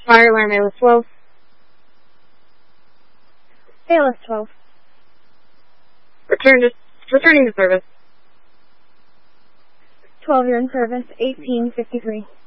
Fire alarm ALS 12. ALS 12. Returning to service. 12, you're in service. 1853.